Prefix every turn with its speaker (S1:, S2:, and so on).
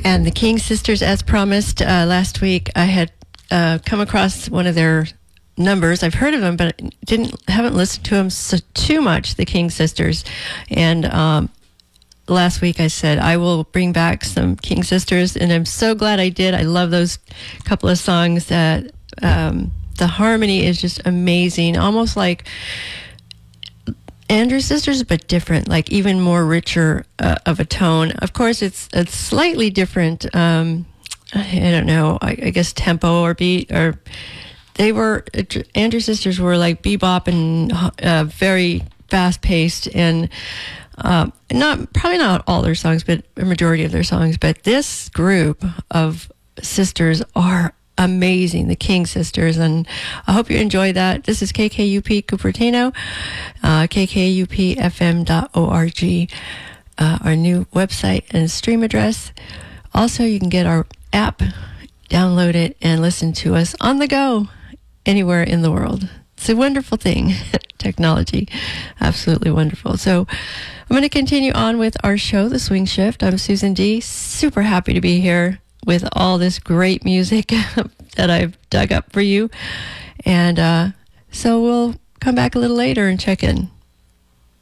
S1: And the King Sisters, as promised last week, I had come across one of their numbers. I've heard of them, but haven't listened to them too much. The King Sisters, and last week I said I will bring back some King Sisters, and I'm so glad I did. I love those couple of songs. That the harmony is just amazing, almost like Andrews Sisters, but different, like even more richer of a tone. Of course, it's slightly different. I don't know. I guess tempo or beat, or Andrews Sisters were like bebop and very fast paced, and probably not all their songs, but a majority of their songs. But this group of sisters are amazing, the King Sisters, and I hope you enjoy that. This is KKUP Cupertino, kkupfm.org, our new website and stream address. Also, you can get our app, download it, and listen to us on the go anywhere in the world. It's a wonderful thing, technology, absolutely wonderful. So I'm going to continue on with our show, The Swing Shift. I'm Susan D. Super happy to be here with all this great music that I've dug up for you. And so we'll come back a little later and check in.